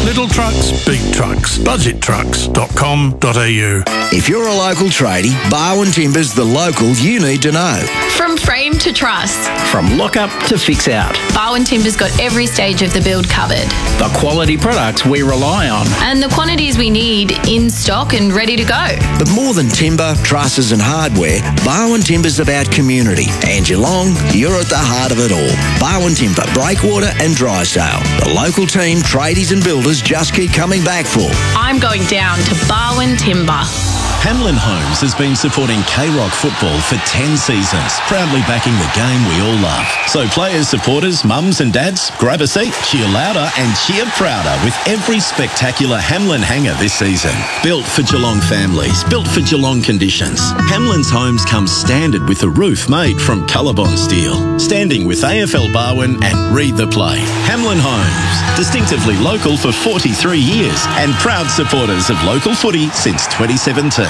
Little trucks, big trucks. Budgettrucks.com.au. If you're a local tradie, Barwon Timber's the local you need to know. From frame to truss, From lock-up to fix-out. Barwon Timber's got every stage of the build covered. The quality products we rely on. And the quantities we need in stock and ready to go. But more than timber, trusses and hardware, Barwon Timber's about community. And Geelong, you're at the heart of it all. Barwon Timber, Breakwater and Drysdale. The local team, tradies and builders just keep coming back for. I'm going down to Barwon Timber. Hamlin Homes has been supporting K-Rock football for 10 seasons, proudly backing the game we all love. So players, supporters, mums and dads, grab a seat, cheer louder and cheer prouder with every spectacular Hamlin hanger this season. Built for Geelong families, built for Geelong conditions. Hamlin's Homes comes standard with a roof made from Colorbond steel. Standing with AFL Barwon and read the play. Hamlin Homes, distinctively local for 43 years and proud supporters of local footy since 2017.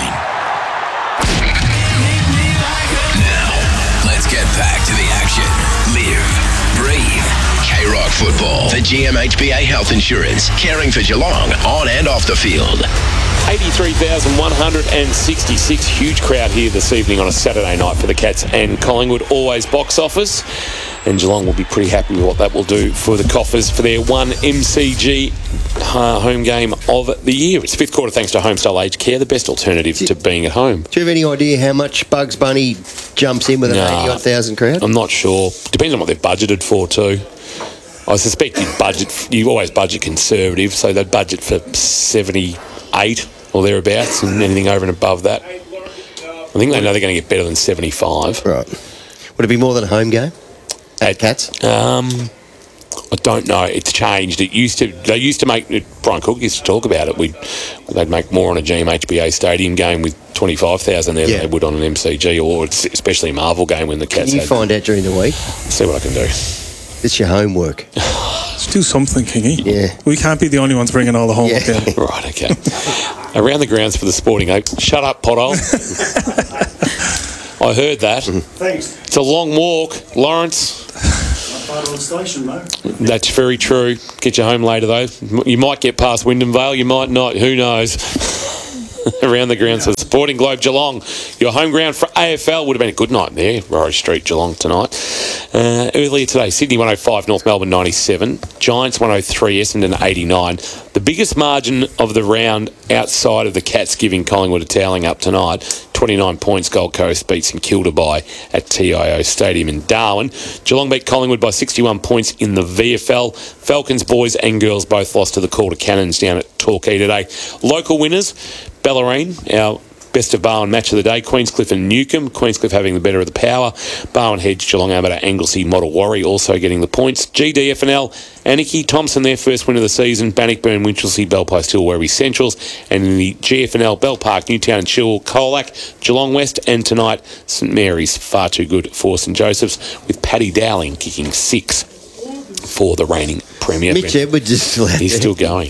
Now, let's get back to the action. Live, breathe, K-Rock football. For GMHBA Health Insurance, caring for Geelong on and off the field. 83,166. Huge crowd here this evening on a Saturday night for the Cats and Collingwood. Always box office. And Geelong will be pretty happy with what that will do for the Coffers for their one MCG home game of the year. It's fifth quarter thanks to Homestyle Aged Care, the best alternative to being at home. Do you have any idea how much Bugs Bunny jumps in with an 80,000 crowd? I'm not sure. Depends on what they've budgeted for too. I suspect you always budget conservative, so they'd budget for 78 or thereabouts, and anything over and above that. I think they know they're going to get better than 75. Right. Would it be more than a home game at Cats? I don't know. It's changed. They used to make. Brian Cook used to talk about it. They'd make more on a GMHBA stadium game with 25,000 there than they would on an MCG, or especially a Marvel game when the Cats. Can you find out during the week? See what I can do. It's your homework. Let's do something, Kingy. Yeah. We can't be the only ones bringing all the homework in. Right, okay. Around the grounds for the Sporting Oak. Shut up, pothole. I heard that. Thanks. It's a long walk, Lawrence. Part of the station, mate. That's very true. Get you home later, though. You might get past Wyndham Vale, you might not. Who knows? Around the grounds of the Sporting Globe Geelong. Your home ground for AFL would have been a good night there. Rory Street, Geelong tonight. Earlier today, Sydney 105, North Melbourne 97, Giants 103, Essendon 89. The biggest margin of the round outside of the Cats giving Collingwood a toweling up tonight. 29 points, Gold Coast beat St Kilda by at TIO Stadium in Darwin. Geelong beat Collingwood by 61 points in the VFL. Falcons boys and girls both lost to the Calder Cannons down at Torquay today. Local winners, Bellarine, our best of Barwon match of the day, Queenscliff and Newcombe. Queenscliff having the better of the power. Barwon Hedge, Geelong Amateur, Anglesey, Model Warri also getting the points. GDFNL, Anarchy, Thompson their first win of the season. Bannockburn, Winchelsea, Belpost Hill, Werribee Centrals. And in the GFNL, Bell Park, Newtown and Chilwell, Colac, Geelong West. And tonight, St Mary's, far too good for St Joseph's, with Paddy Dowling kicking 6 for the reigning Premier. Mitch Edwards is still out there. He's still going.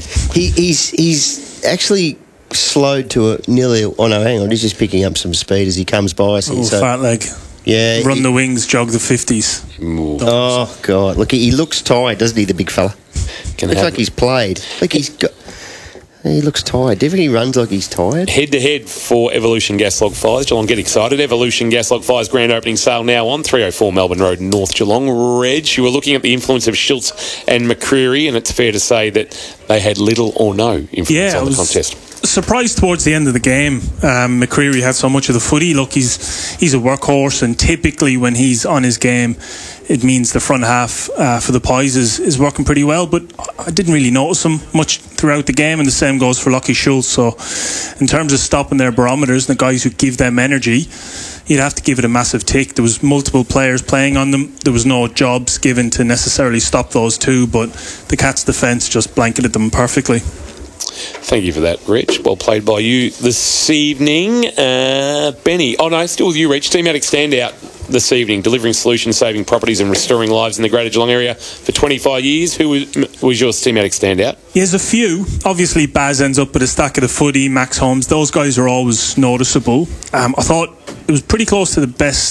He's actually slowed to a nearly. Oh no, hang on. He's just picking up some speed as he comes by us. Fat leg. Yeah. Run the wings, jog the 50s. Oh God! Look, he looks tired, doesn't he? The big fella. Looks like he's played. Like he's got. He looks tired. Definitely runs like he's tired. Head-to-head for Evolution Gas Log Fires. Geelong, get excited. Evolution Gas Log Fires grand opening sale now on 304 Melbourne Road, North Geelong. Reg, you were looking at the influence of Schultz and McCreery, and it's fair to say that they had little or no influence on the contest. Surprised towards the end of the game. McCreery had so much of the footy. Look, he's a workhorse, and typically when he's on his game, it means the front half for the Pies is working pretty well, but I didn't really notice him much throughout the game, and the same goes for Lockie Schultz. So in terms of stopping their barometers and the guys who give them energy, you'd have to give it a massive tick. There was multiple players playing on them. There was no jobs given to necessarily stop those two, but the Cats' defence just blanketed them perfectly. Thank you for that, Rich. Well played by you this evening. Benny. Oh, no, still with you, Rich. Thematic standout this evening, delivering solutions, saving properties and restoring lives in the Greater Geelong area for 25 years. Who was your thematic standout? Yeah, there's a few. Obviously, Baz ends up with a stack of the footy, Max Holmes. Those guys are always noticeable. I thought it was pretty close to the best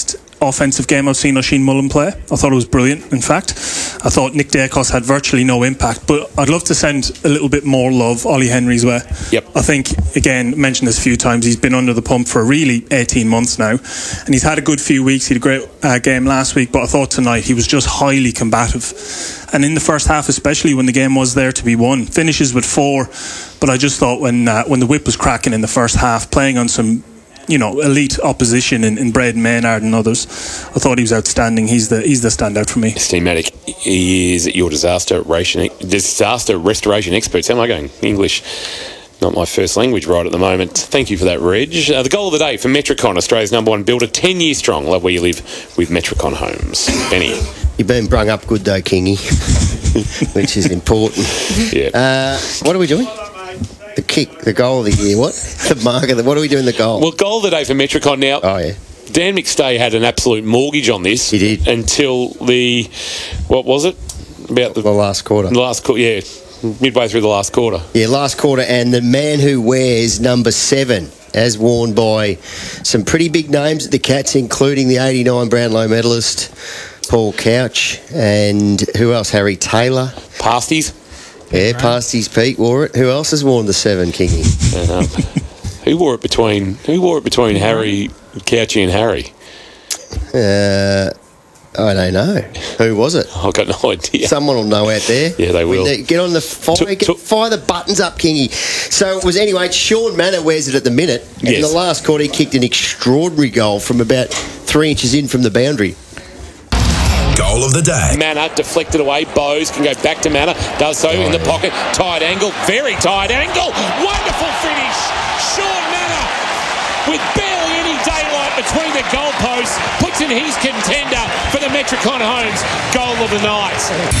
offensive game I've seen Oisin Mullen play. I thought it was brilliant, in fact. I thought Nick Dacos had virtually no impact, but I'd love to send a little bit more love Ollie Henry's way. Yep. I think, again, mentioned this a few times, he's been under the pump for really 18 months now, and he's had a good few weeks. He had a great game last week, but I thought tonight he was just highly combative. And in the first half, especially when the game was there to be won, finishes with 4. But I just thought when the whip was cracking in the first half, playing on some elite opposition in Braden Maynard and others, I thought he was outstanding. He's the standout for me. Steve Maddock is your disaster restoration expert. How am I going? English, not my first language right at the moment. Thank you for that, Reg. The goal of the day for Metricon, Australia's #1 builder, 10 years strong. Love where you live with Metricon Homes. Benny. You've been brung up good though, Kingy, which is important. Yeah. What are we doing? The kick, the goal of the year. What? The marker. What are we doing? The goal. Well, goal of the day for Metricon now. Oh yeah. Dan McStay had an absolute mortgage on this. He did until what was it? About the last quarter. The last quarter, yeah, midway through the last quarter. Yeah, last quarter, and the man who wears number 7, as worn by some pretty big names at the Cats, including the '89 Brownlow medalist Paul Couch, and who else? Harry Taylor. Pasties. Yeah, Pasties Pete wore it. Who else has worn the 7, Kingy? Who wore it between Harry Couchy and Harry? I don't know. Who was it? I've got no idea. Someone will know out there. Yeah, they will. Get on the fire. Fire the buttons up, Kingy. So it was anyway. Sean Manor wears it at the minute. And in the last quarter, he kicked an extraordinary goal from about 3 inches in from the boundary. Goal of the day. Manor deflected away. Bowes can go back to Manor. Does so in the pocket. Tight angle. Very tight angle. Wonderful finish. Sean Manor with barely any daylight between the goalposts puts in his contender for the Metricon Homes goal of the night.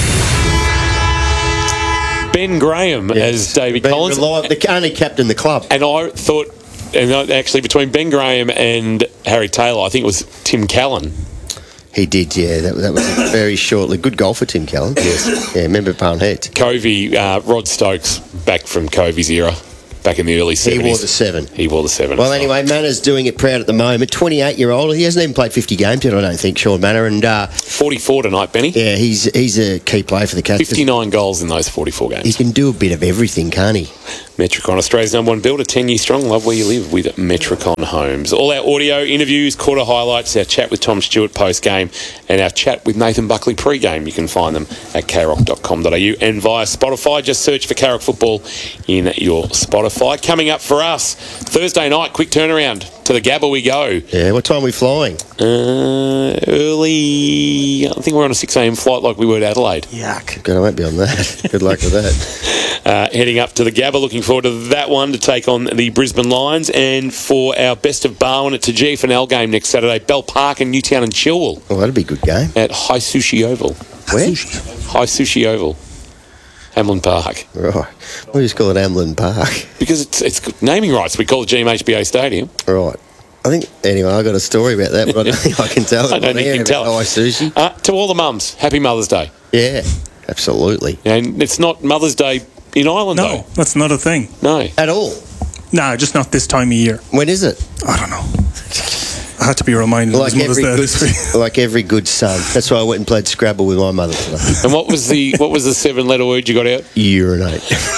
Ben Graham as David Collins. The only captain the club. And I thought, actually between Ben Graham and Harry Taylor, I think it was Tim Callan. He did, yeah. That was very shortly. Good goal for Tim Callan. Yes. Yeah, remember Parnhead. Covey, Rod Stokes, back from Covey's era, back in the early 70s. He wore the 7. He wore the 7. Well, anyway, Manor's doing it proud at the moment. 28-year-old. He hasn't even played 50 games yet, I don't think, Sean Manor. And 44 tonight, Benny. Yeah, he's a key player for the Cats. 59 goals in those 44 games. He can do a bit of everything, can't he? Metricon, Australia's #1 builder, 10 years strong. Love where you live with Metricon Homes. All our audio interviews, quarter highlights, our chat with Tom Stewart post-game, and our chat with Nathan Buckley pre-game. You can find them at krock.com.au and via Spotify. Just search for Karok Football in your Spotify. Coming up for us, Thursday night, quick turnaround. To the Gabba we go. Yeah, what time are we flying? Early. I think we're on a 6 a.m. flight like we were to Adelaide. Yuck. God, I won't be on that. Good luck with that. Heading up to the Gabba, looking forward to that one to take on the Brisbane Lions. And for our Best of Barwon, it's a GFNL game next Saturday. Bell Park and Newtown and Chilwell. Oh, that'll be a good game. At High Sushi Oval. Where? High Sushi Oval. Hamlin Park. Right. Why do you just call it Hamlin Park? Because it's naming rights. We call it GMHBA Stadium. Right. I think, anyway, I got a story about that, but I don't think I can tell it. I don't think you can tell it. Sushi. To all the mums, happy Mother's Day. Yeah, absolutely. And it's not Mother's Day in Ireland, though. No, that's not a thing. No. At all? No, just not this time of year. When is it? I don't know. I had to be reminded. Like every good son. That's why I went and played Scrabble with my mother today. And what was the 7-letter word you got out? Urinate.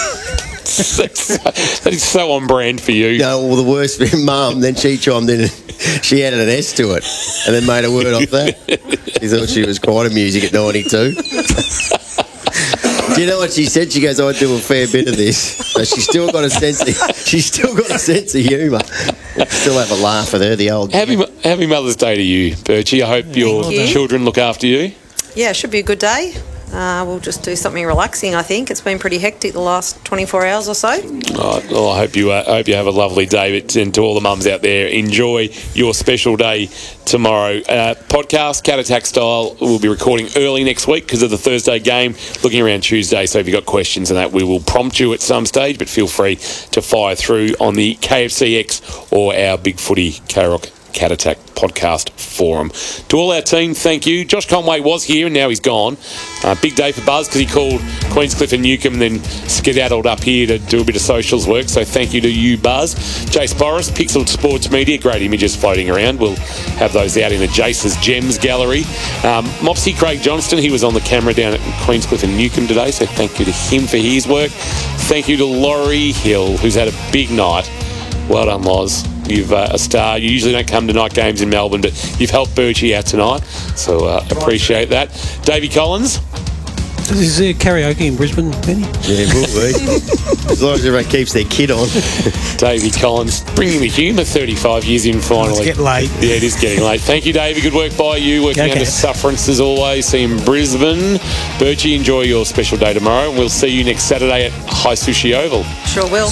That is so on brand for you. No, well, the worst for Mum, then she chimed in and she added an S to it and then made a word off that. She thought she was quite amusing at 92. Do you know what she said? She goes, I do a fair bit of this. So she's still got a sense of humour. Still have a laugh at her, the old... Happy Mother's Day to you, Birchie. I hope your children look after you. Yeah, it should be a good day. We'll just do something relaxing, I think. It's been pretty hectic the last 24 hours or so. Well, I hope you have a lovely day. And to all the mums out there, enjoy your special day tomorrow. Podcast, Cat Attack Style, we'll be recording early next week because of the Thursday game, looking around Tuesday. So if you've got questions and that, we will prompt you at some stage, but feel free to fire through on the KFCX or our Big Footy Karok Cat Attack Podcast Forum. To all our team, thank you. Josh Conway was here and now he's gone. Big day for Buzz because he called Queenscliff and Newcombe and then skedaddled up here to do a bit of socials work. So thank you to you, Buzz. Jace Boris, Pixel Sports Media, great images floating around. We'll have those out in the Jace's Gems Gallery. Mopsy Craig Johnston, he was on the camera down at Queenscliff and Newcombe today, so thank you to him for his work. Thank you to Laurie Hill, who's had a big night. Well done, Loz. You've a star. You usually don't come to night games in Melbourne, but you've helped Birchie out tonight, so appreciate that. Davey Collins. Is there karaoke in Brisbane, Benny? Yeah, will be. As long as everyone keeps their kid on. Davey Collins, bringing the humour 35 years in finally. It's getting late. Yeah, it is getting late. Thank you, Davey. Good work by you, working under sufferance as always. See you in Brisbane. Birchie, enjoy your special day tomorrow. We'll see you next Saturday at High Sushi Oval. Sure will.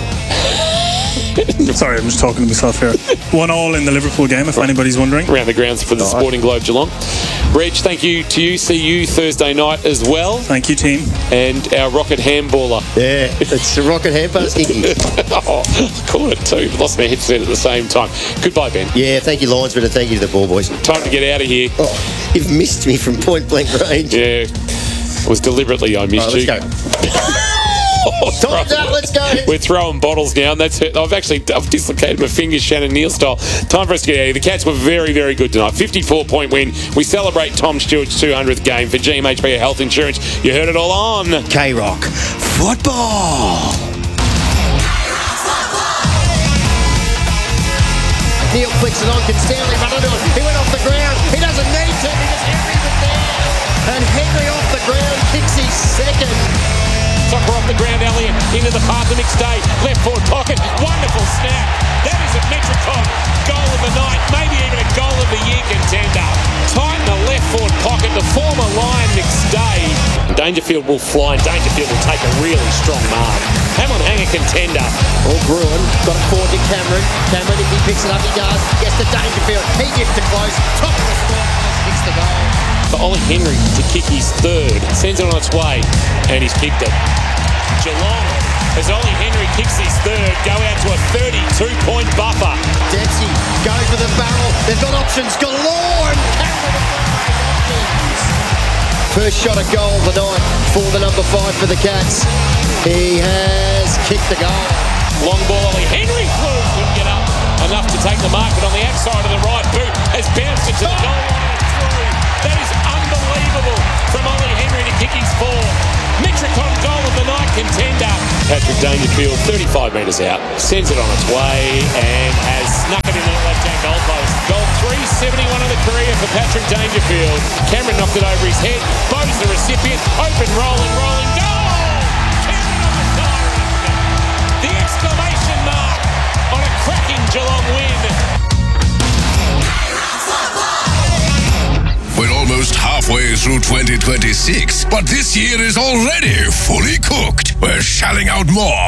Sorry, I'm just talking to myself here. 1-1 in the Liverpool game, if anybody's wondering. Around the grounds for the Sporting Globe Geelong. Reg, thank you to you. See you Thursday night as well. Thank you, team. And our rocket handballer. Yeah, it's a rocket handball, Hickey. I called it too. Lost my headset at the same time. Goodbye, Ben. Yeah, thank you, linesman, and thank you to the ball boys. Time to get out of here. Oh, you've missed me from point blank range. Yeah, it was deliberately I missed you. Let's go. Time's out, let's go. We're throwing bottles now, and that's it. I've dislocated my fingers, Shannon Neal style. Time for us to get out of here. The Cats were very, very good tonight. 54-point win. We celebrate Tom Stewart's 200th game for GMHB Health Insurance. You heard it all on K-Rock Football. Neil flicks it on. Can Stanley run into it? He went off the ground. He doesn't need to because Henry was there. And Henry off the ground kicks his second. Soccer off the ground, Elliott into the path of McStay. Left forward pocket. Wonderful snap. That is a Metricon goal of the night. Maybe even a goal of the year contender. Tight in the left forward pocket. The former Lion McStay. Dangerfield will fly and Dangerfield will take a really strong mark. Hamlin Hanger contender. All Bruin. Got it forward to Cameron. Cameron, if he picks it up, he does. Gets to Dangerfield. He gets to close. Top of the score. Kicks the goal. For Ollie Henry to kick his third. Sends it on its way. And he's kicked it. Geelong, as Ollie Henry kicks his third, go out to a 32-point buffer. Dempsey goes with a barrel. They've got options galore. And options. First shot of goal of the night for the number 5 for the Cats. He has kicked the goal. Long ball, Ollie Henry flew. Couldn't get up enough to take the mark, but on the outside of the right boot has bounced into the goal line and through. That is unbelievable from Ollie Henry to kick his fourth. Metricon goal of the night contender. Patrick Dangerfield, 35 metres out, sends it on its way and has snuck it into the left-hand goal post. Goal 371 of the career for Patrick Dangerfield. Cameron knocked it over his head. Bo's the recipient. Open, rolling, goal! Cameron on the siren. The exclamation mark on a cracking Geelong win. We're almost halfway through 2026, but this year is already fully cooked. We're shelling out more